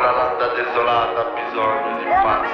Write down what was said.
una landa desolata ha bisogno di un pazzo